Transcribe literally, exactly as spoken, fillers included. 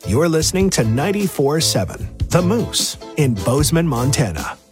You're listening to ninety-four point seven The Moose in Bozeman, Montana.